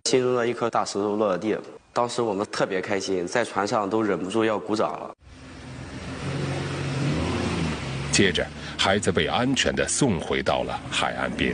心中的一颗大石头落了地，当时我们特别开心，在船上都忍不住要鼓掌了。 接着，孩子被安全地送回到了海岸边。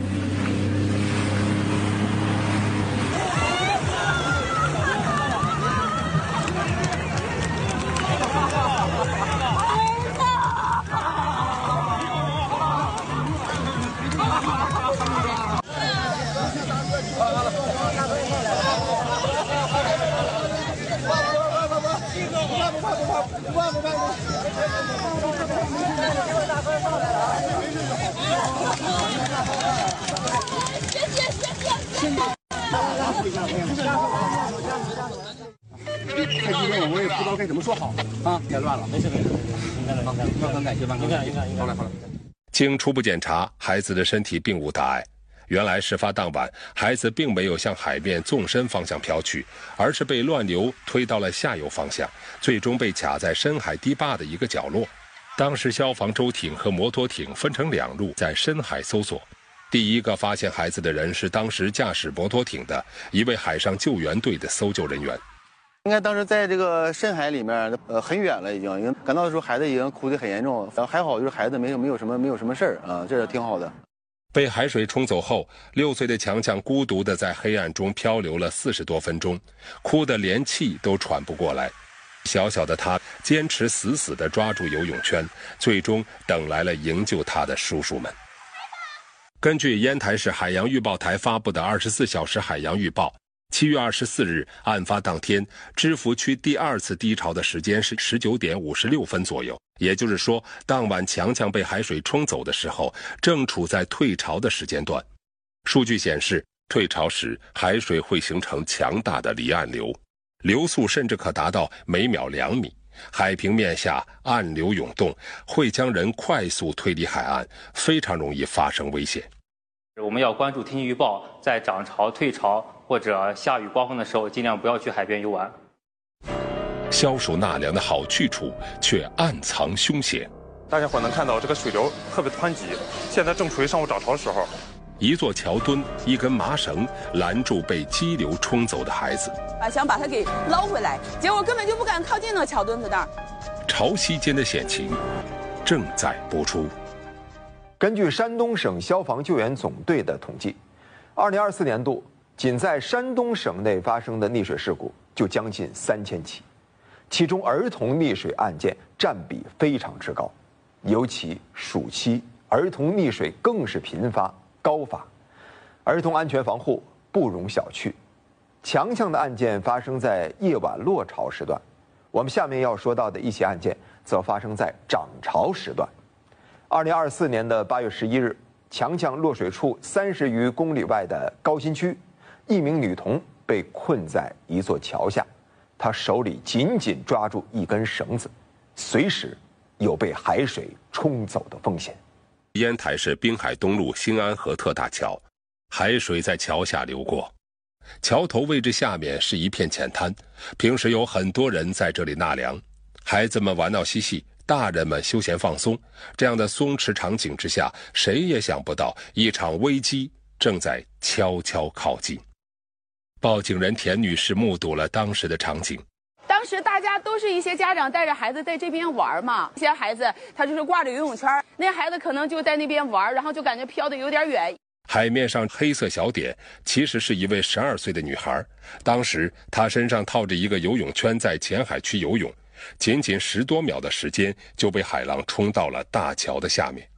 太激动了，我也不知道该怎么说好啊！别乱了，没事没事，好，很感谢，好了。 经初步检查，孩子的身体并无大碍。原来事发当晚，孩子并没有向海面纵深方向飘去，而是被乱流推到了下游方向，最终被卡在深海堤坝的一个角落。当时消防舟艇和摩托艇分成2路在深海搜索。第一个发现孩子的人是当时驾驶摩托艇的一位海上救援队的搜救人员。 应该当时在这个深海里面，很远了，已经赶到的时候，孩子已经哭得很严重，还好就是孩子没有什么事儿啊，这是挺好的。 被海水冲走后，6岁的强强孤独地在黑暗中漂流了40多分钟，哭得连气都喘不过来。小小的他坚持死死地抓住游泳圈，最终等来了营救他的叔叔们。根据烟台市海洋预报台发布的24小时海洋预报，7月24日案发当天，芝罘区第2次低潮的时间是19点56分左右，也就是说，当晚强强被海水冲走的时候，正处在退潮的时间段。数据显示，退潮时海水会形成强大的离岸流，流速甚至可达到每秒2米，海平面下暗流涌动，会将人快速推离海岸，非常容易发生危险。 我们要关注天气预报，在涨潮、退潮或者下雨刮风的时候，尽量不要去海边游玩。 消暑纳凉的好去处，却暗藏凶险。 大家伙能看到这个水流特别湍急，现在正处于上午涨潮的时候。 一座桥墩，一根麻绳拦住被激流冲走的孩子， 想把他给捞回来，结果根本就不敢靠近那个桥墩子那儿。 潮汐间的险情正在播出。 根据山东省消防救援总队的统计，2024年度仅在山东省内发生的溺水事故就将近3000起，其中儿童溺水案件占比非常之高，尤其暑期儿童溺水更是频发高发，儿童安全防护不容小觑。强强的案件发生在夜晚落潮时段，我们下面要说到的一起案件则发生在涨潮时段。2024年的8月11日，强强落水处30余公里外的高新区，一名女童被困在一座桥下，她手里紧紧抓住一根绳子，随时有被海水冲走的风险。 烟台市滨海东路兴安河特大桥，海水在桥下流过，桥头位置下面是一片浅滩，平时有很多人在这里纳凉，孩子们玩闹嬉戏，大人们休闲放松，这样的松弛场景之下，谁也想不到一场危机正在悄悄靠近。报警人田女士目睹了当时的场景。 当时大家都是一些家长带着孩子在这边玩嘛，一些孩子他就是挂着游泳圈，那孩子可能就在那边玩，然后就感觉飘得有点远。 海面上黑色小点其实是一位12岁的女孩，当时她身上套着一个游泳圈，在浅海区游泳，仅仅10多秒的时间就被海浪冲到了大桥的下面。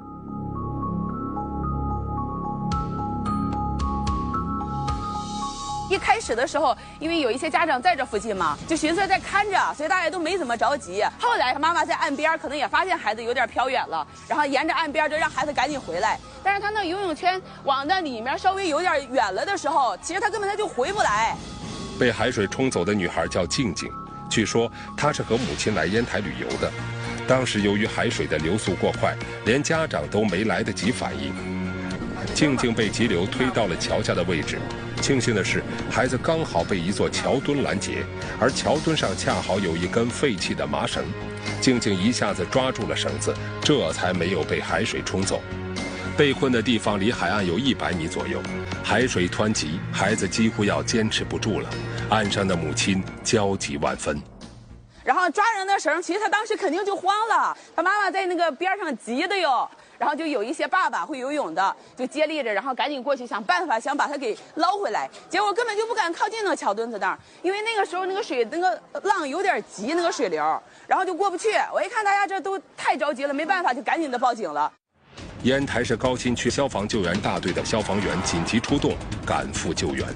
一开始的时候，因为有一些家长在这附近嘛，就寻思在看着，所以大家都没怎么着急。后来他妈妈在岸边可能也发现孩子有点飘远了，然后沿着岸边就让孩子赶紧回来。但是他那游泳圈往那里面稍微有点远了的时候，其实他根本就回不来。 被海水冲走的女孩叫静静，据说她是和母亲来烟台旅游的，当时由于海水的流速过快，连家长都没来得及反应。静静被急流推到了桥下的位置，庆幸的是，孩子刚好被一座桥墩拦截，而桥墩上恰好有一根废弃的麻绳，静静一下子抓住了绳子，这才没有被海水冲走。 被困的地方离海岸有100米左右，海水湍急，孩子几乎要坚持不住了。岸上的母亲焦急万分。 然后抓着那绳，其实他当时肯定就慌了，他妈妈在那个边上急的哟。然后就有一些爸爸会游泳的，就接力着，然后赶紧过去想办法，想把他给捞回来。结果根本就不敢靠近那个桥墩子那儿，因为那个时候那个水那个浪有点急，那个水流，然后就过不去。我一看大家这都太着急了，没办法，就赶紧的报警了。 烟台市高新区消防救援大队的消防员紧急出动，赶赴救援。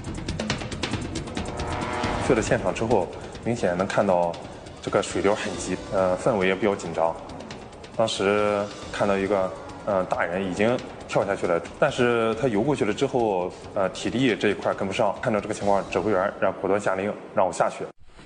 去了现场之后，明显能看到这个水流很急，氛围也比较紧张。当时看到一个大人已经跳下去了，但是他游过去了之后，体力这一块跟不上。看到这个情况，指挥员果断下令让我下去。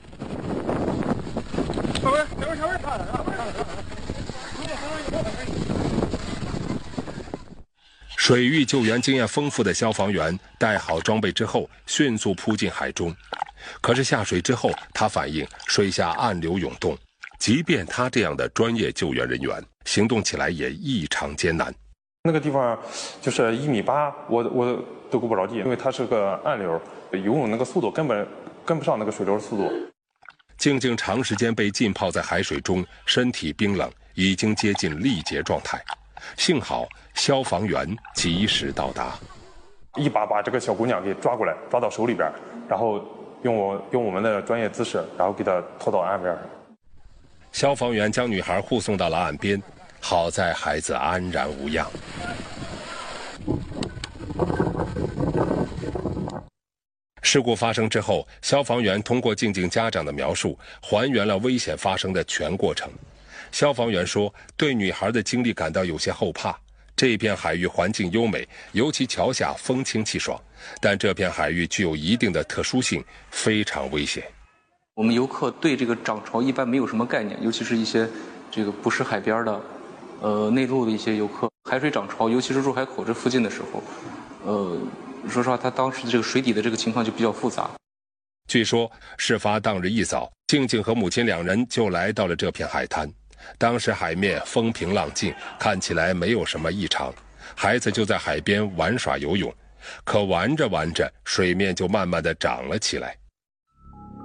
水域救援经验丰富的消防员带好装备之后，迅速扑进海中。可是下水之后，他反映水下暗流涌动，即便他这样的专业救援人员，行动起来也异常艰难。 那个地方就是1.8米，我都够不着地，因为它是个暗流，游泳那个速度根本跟不上那个水流速度。 静静长时间被浸泡在海水中，身体冰冷，已经接近力竭状态。幸好消防员及时到达， 一把把这个小姑娘给抓过来，抓到手里边，然后用我们的专业姿势，然后给她拖到岸边上。 消防员将女孩护送到了岸边，好在孩子安然无恙。事故发生之后，消防员通过静静家长的描述，还原了危险发生的全过程。消防员说，对女孩的经历感到有些后怕。这片海域环境优美，尤其桥下风清气爽，但这片海域具有一定的特殊性，非常危险。 我们游客对这个涨潮一般没有什么概念，尤其是一些这个不是海边的，内陆的一些游客，海水涨潮，尤其是入海口这附近的时候，说实话，他当时的这个水底的这个情况就比较复杂。 据说事发当日一早，静静和母亲2人就来到了这片海滩。当时海面风平浪静，看起来没有什么异常，孩子就在海边玩耍游泳。可玩着玩着，水面就慢慢地涨了起来。